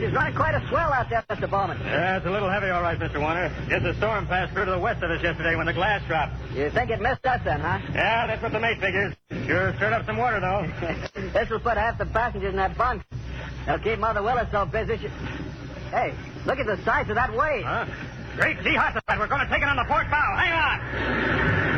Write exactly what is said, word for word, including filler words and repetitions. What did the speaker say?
She's running quite a swell out there, Mister Bowman. Yeah, it's a little heavy, all right, Mister Warner. Guess the storm passed through to the west of us yesterday when the glass dropped. You think it missed us then, huh? Yeah, that's what the mate figures. Sure stirred up some water, though. This will put half the passengers in that bunk. They'll keep Mother Willis so busy she... Hey, look at the size of that wave. Huh? Great sea hot, we're going to take it on the port bow. Hang on!